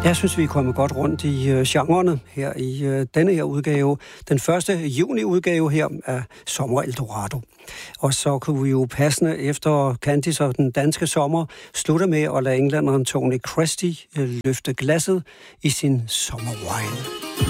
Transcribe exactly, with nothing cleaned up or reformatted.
Jeg synes, vi er kommet godt rundt i uh, genrerne her i uh, denne her udgave. Den første juni-udgave her af Sommer Eldorado. Og så kunne vi jo passende efter Candice og den danske sommer slutte med at lade englænderen Tony Christie uh, løfte glasset i sin sommerwine.